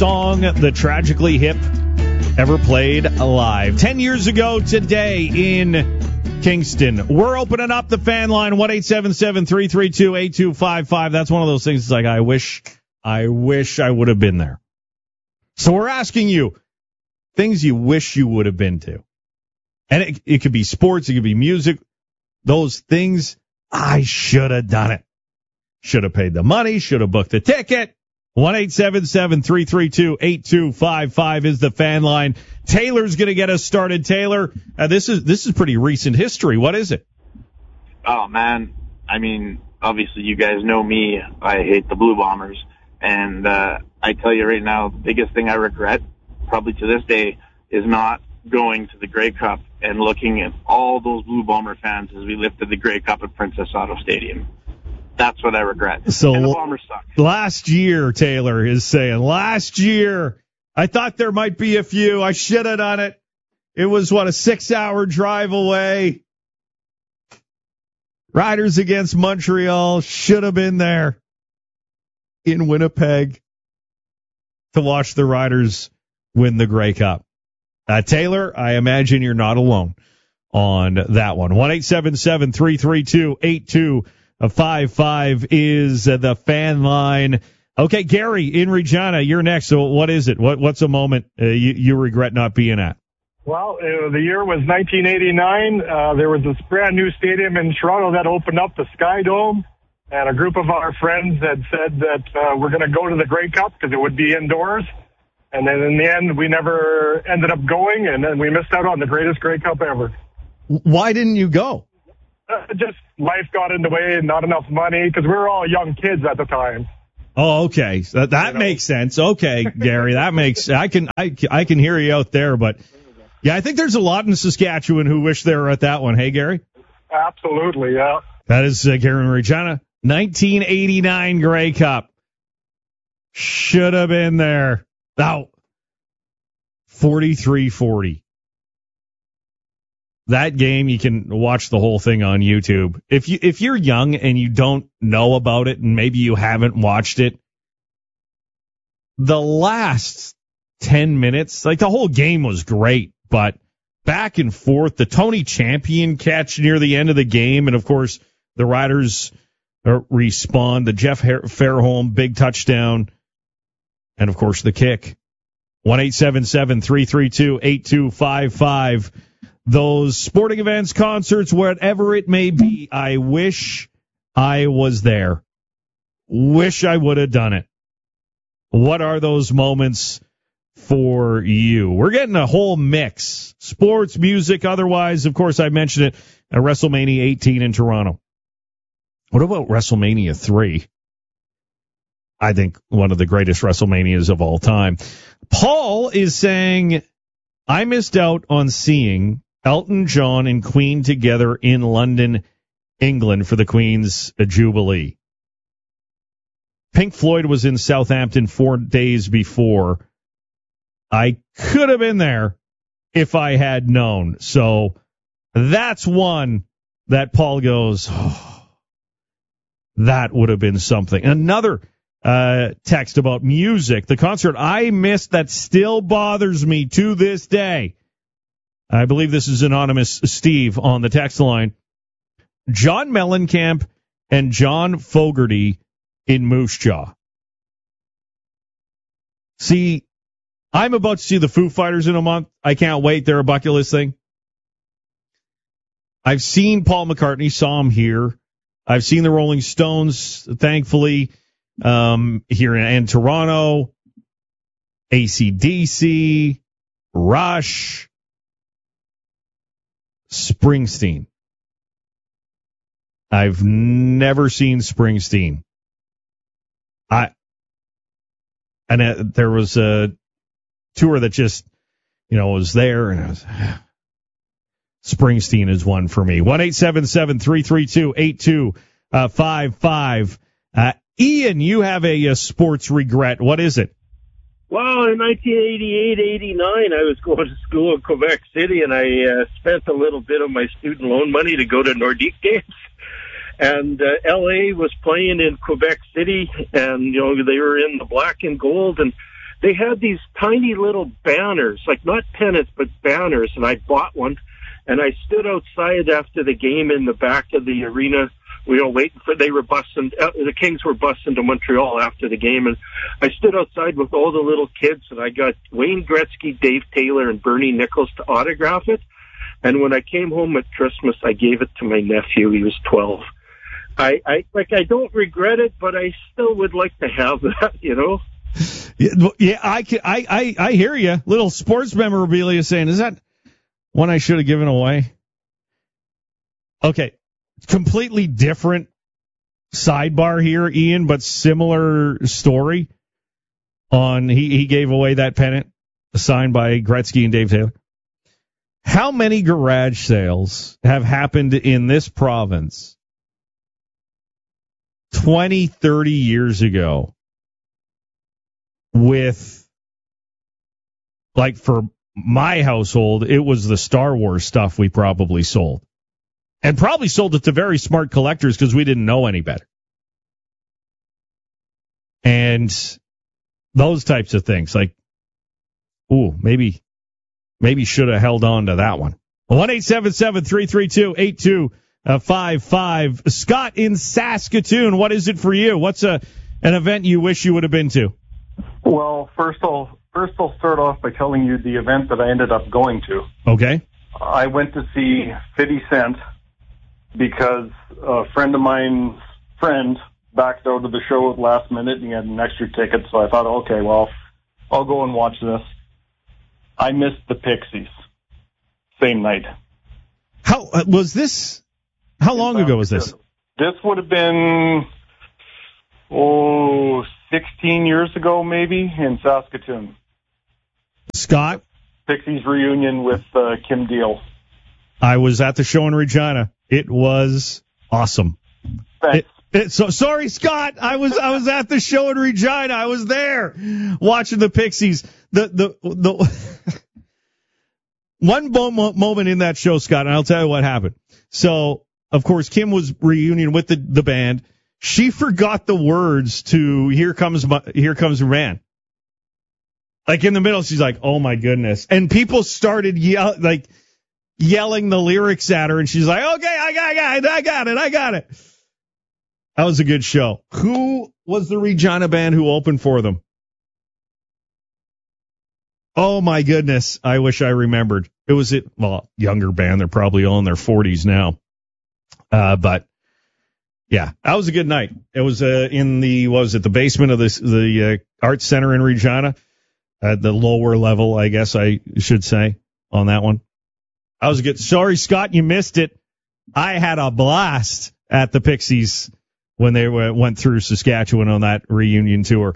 song that Tragically Hip ever played live. 10 years ago today in Kingston. We're opening up the fan line, 1-877-332-8255. That's one of those things. It's like, I wish I would have been there. So we're asking you things you wish you would have been to. And it could be sports, it could be music. Those things, I should have done it. Should have paid the money, should have booked the ticket. 1-877-332-8255 is the fan line. Taylor's going to get us started. Taylor, this is pretty recent history. What is it? Oh, man. I mean, obviously you guys know me. I hate the Blue Bombers. And I tell you right now, the biggest thing I regret, probably to this day, is not going to the Grey Cup and looking at all those Blue Bomber fans as we lifted the Grey Cup at Princess Auto Stadium. That's what I regret. So and the Bombers suck. Last year, Taylor is saying, last year, I thought there might be a few. I should have done it. It was, a 6-hour drive away. Riders against Montreal. Should have been there in Winnipeg to watch the Riders win the Grey Cup. Taylor, I imagine you're not alone on that one. 1-877-332-8255 is the fan line. Okay, Gary in Regina, you're next. So what is it? What's a moment you regret not being at? Well, the year was 1989. There was this brand new stadium in Toronto that opened up, the Sky Dome, and a group of our friends had said that we're going to go to the Grey Cup because it would be indoors. And then in the end, we never ended up going, and then we missed out on the greatest Grey Cup ever. Why didn't you go? Just life got in the way, not enough money, because we were all young kids at the time. Oh, okay. So that makes sense. Okay, Gary, that makes I can hear you out there, but yeah, I think there's a lot in Saskatchewan who wish they were at that one. Hey, Gary? Absolutely, yeah. That is Gary in Regina. 1989 Grey Cup. Should have been there. Now, 43-40. That game, you can watch the whole thing on YouTube. If you're young and you don't know about it, and maybe you haven't watched it, the last 10 minutes, like the whole game was great, but back and forth, the Tony Champion catch near the end of the game, and of course the Riders respond, the Jeff Fairholm big touchdown, and of course the kick. 1-877-332-8255. Those sporting events, concerts, whatever it may be, I wish I was there. Wish I would have done it. What are those moments for you? We're getting a whole mix. Sports, music, otherwise. Of course, I mentioned it at WrestleMania 18 in Toronto. What about WrestleMania 3? I think one of the greatest WrestleManias of all time. Paul is saying, I missed out on seeing Elton John and Queen together in London, England for the Queen's Jubilee. Pink Floyd was in Southampton 4 days before. I could have been there if I had known. So that's one that Paul goes, oh, that would have been something. Another text about music. The concert I missed that still bothers me to this day. I believe this is anonymous Steve on the text line. John Mellencamp and John Fogerty in Moose Jaw. See, I'm about to see the Foo Fighters in a month. I can't wait. They're a bucket list thing. I've seen Paul McCartney, saw him here. I've seen the Rolling Stones, thankfully, here in Toronto. AC/DC, Rush, Springsteen. I've never seen Springsteen. There was a tour that just, was there, and I was, Springsteen is one for me. 1-877-332-8255. Ian, you have a sports regret. What is it? Well, in 1988-89, I was going to school in Quebec City, and I spent a little bit of my student loan money to go to Nordique games. And L.A. was playing in Quebec City, and, they were in the black and gold, and they had these tiny little banners, like not pennants, but banners, and I bought one, and I stood outside after the game in the back of the arena, waiting for, the Kings were busing to Montreal after the game, and I stood outside with all the little kids, and I got Wayne Gretzky, Dave Taylor, and Bernie Nichols to autograph it, and when I came home at Christmas, I gave it to my nephew. He was 12. I don't regret it, but I still would like to have that, you know? Yeah, I hear you. Little sports memorabilia saying, is that one I should have given away? Okay. Completely different sidebar here, Ian, but similar story. He gave away that pennant signed by Gretzky and Dave Taylor. How many garage sales have happened in this province 20, 30 years ago with, like, for my household, it was the Star Wars stuff we probably sold. And probably sold it to very smart collectors because we didn't know any better. And those types of things, like, maybe should have held on to that one. 1-877-332-8255. Scott in Saskatoon, what is it for you? What's an event you wish you would have been to? Well, first I'll start off by telling you the event that I ended up going to. Okay. I went to see 50 Cent because a friend of mine's friend backed out of the show at the last minute and he had an extra ticket, so I thought, okay, well, I'll go and watch this. I missed the Pixies. Same night. How was this? How long ago was this? This would have been, 16 years ago maybe in Saskatoon. Scott? Pixies reunion with Kim Deal. I was at the show in Regina. It was awesome. Thanks. So sorry, Scott. I was at the show in Regina. I was there watching the Pixies. The one moment in that show, Scott, and I'll tell you what happened. So, of course, Kim was reunion with the band. She forgot the words to Here Comes Your Man. Like in the middle, she's like, "Oh my goodness!" And people started yelling the lyrics at her, and she's like, "Okay, I got it." That was a good show. Who was the Regina band who opened for them? Oh my goodness, I wish I remembered. It was younger band. They're probably all in their 40s now. But yeah, that was a good night. It was in the basement of the Arts Center in Regina, at the lower level, I guess I should say, on that one. I was good. Sorry, Scott, you missed it. I had a blast at the Pixies when they went through Saskatchewan on that reunion tour.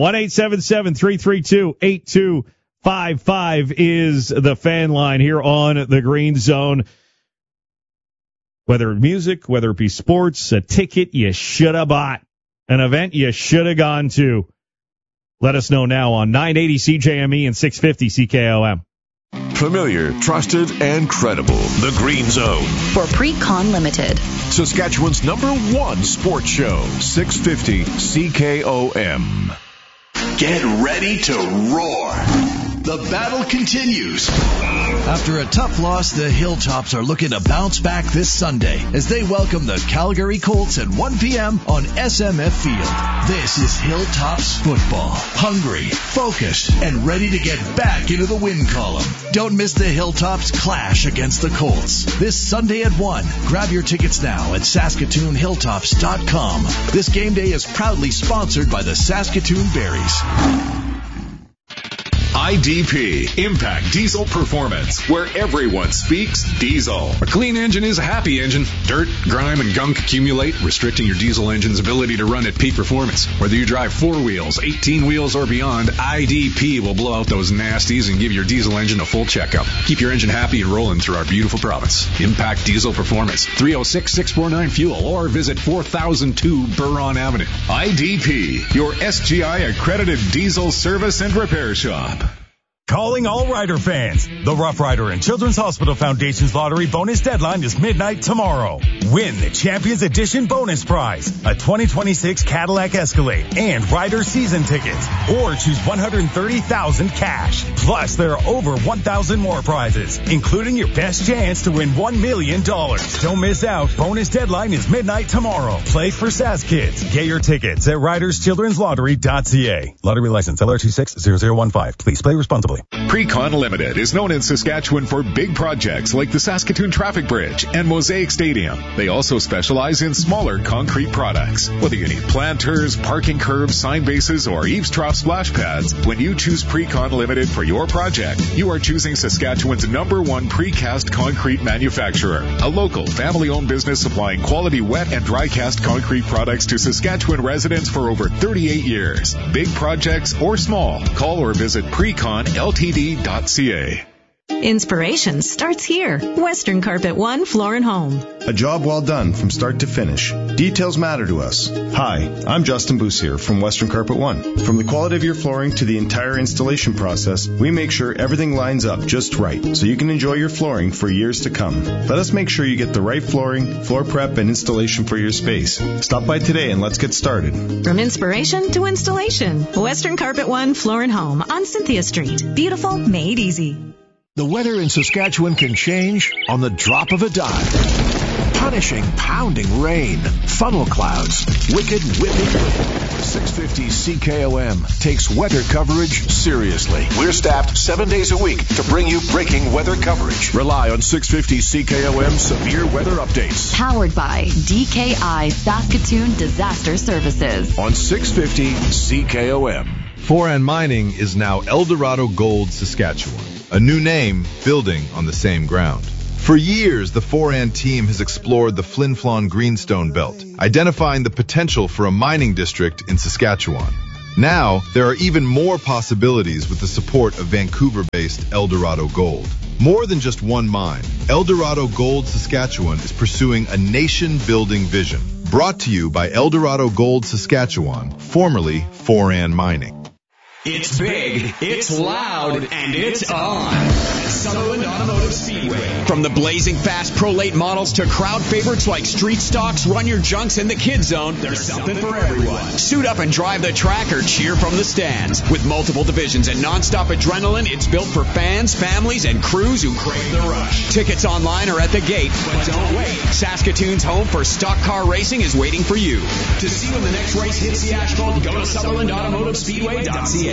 1-877-332-8255 is the fan line here on the Green Zone. Whether music, whether it be sports, a ticket you should have bought, an event you should have gone to. Let us know now on 980 CJME and 650 CKOM. Familiar, trusted, and credible. The Green Zone. For Pre-Con Limited. Saskatchewan's #1 sports show. 650 CKOM. Get ready to roar. The battle continues. After a tough loss, the Hilltops are looking to bounce back this Sunday as they welcome the Calgary Colts at 1 p.m. on SMF Field. This is Hilltops football. Hungry, focused, and ready to get back into the win column. Don't miss the Hilltops clash against the Colts this Sunday at 1. Grab your tickets now at SaskatoonHilltops.com. This game day is proudly sponsored by the Saskatoon Berries. IDP, Impact Diesel Performance, where everyone speaks diesel. A clean engine is a happy engine. Dirt, grime, and gunk accumulate, restricting your diesel engine's ability to run at peak performance. Whether you drive 4 wheels, 18 wheels, or beyond, IDP will blow out those nasties and give your diesel engine a full checkup. Keep your engine happy and rolling through our beautiful province. Impact Diesel Performance, 306-649-FUEL, or visit 4002 Buron Avenue. IDP, your SGI accredited diesel service and repair shop. Calling all Rider fans. The Rough Rider and Children's Hospital Foundation's lottery bonus deadline is midnight tomorrow. Win the Champions Edition bonus prize, a 2026 Cadillac Escalade and Rider season tickets, or choose $130,000 cash. Plus, there are over 1,000 more prizes, including your best chance to win $1 million. Don't miss out. Bonus deadline is midnight tomorrow. Play for SAS Kids. Get your tickets at riderschildrenslottery.ca. Lottery license LR260015. Please play responsibly. Precon Limited is known in Saskatchewan for big projects like the Saskatoon Traffic Bridge and Mosaic Stadium. They also specialize in smaller concrete products. Whether you need planters, parking curbs, sign bases, or eaves trough splash pads, when you choose Precon Limited for your project, you are choosing Saskatchewan's #1 precast concrete manufacturer. A local, family-owned business supplying quality wet and dry cast concrete products to Saskatchewan residents for over 38 years. Big projects or small, call or visit preconltd.ca. Inspiration starts here. Western Carpet One Floor and Home. A job well done from start to finish. Details matter to us. Hi, I'm Justin Boussier from Western Carpet One. From the quality of your flooring to the entire installation process, we make sure everything lines up just right so you can enjoy your flooring for years to come. Let us make sure you get the right flooring, floor prep, and installation for your space. Stop by today and let's get started. From inspiration to installation. Western Carpet One Floor and Home on Cynthia Street. Beautiful, made easy. The weather in Saskatchewan can change on the drop of a dime. Punishing, pounding rain, funnel clouds, wicked whipping wind. 650 CKOM takes weather coverage seriously. We're staffed 7 days a week to bring you breaking weather coverage. Rely on 650 CKOM severe weather updates. Powered by DKI Saskatoon Disaster Services. On 650 CKOM. Foran Mining is now Eldorado Gold Saskatchewan, a new name building on the same ground. For years, the Foran team has explored the Flin Flon Greenstone Belt, identifying the potential for a mining district in Saskatchewan. Now, there are even more possibilities with the support of Vancouver-based Eldorado Gold. More than just one mine, Eldorado Gold Saskatchewan is pursuing a nation-building vision. Brought to you by Eldorado Gold Saskatchewan, formerly Foran Mining. It's big, it's loud, and it's on. Sutherland Automotive Speedway. From the blazing fast Pro Late models to crowd favorites like Street Stocks, Run Your Junks, and the Kid Zone, there's something for everyone. Suit up and drive the track or cheer from the stands. With multiple divisions and nonstop adrenaline, it's built for fans, families, and crews who crave the rush. Tickets online or at the gate, but don't wait. Saskatoon's home for stock car racing is waiting for you. To see when the next race hits the asphalt, go to SutherlandAutomotiveSpeedway.ca.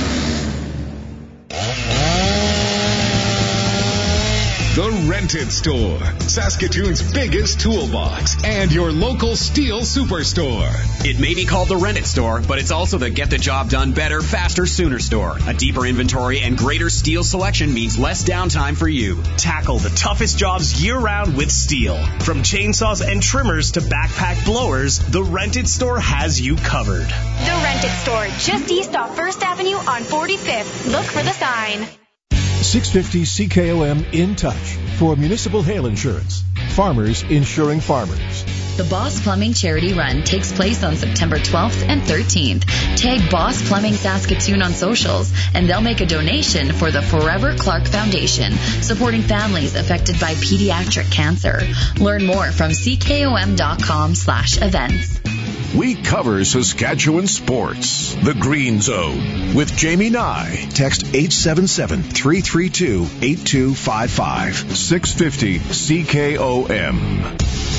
The Rented Store, Saskatoon's biggest toolbox, and your local steel superstore. It may be called the Rented Store, but it's also the Get the Job Done Better, Faster, Sooner store. A deeper inventory and greater steel selection means less downtime for you. Tackle the toughest jobs year-round with steel. From chainsaws and trimmers to backpack blowers, the Rented Store has you covered. The Rented Store, just east off 1st Avenue on 45th. Look for the sign. 650 CKOM in touch for municipal hail insurance. Farmers insuring farmers. The Boss Plumbing Charity Run takes place on September 12th and 13th. Tag Boss Plumbing Saskatoon on socials, and they'll make a donation for the Forever Clark Foundation, supporting families affected by pediatric cancer. Learn more from ckom.com/events. We cover Saskatchewan sports. The Green Zone with Jamie Nye. Text 877-332-8255. 650 CKOM.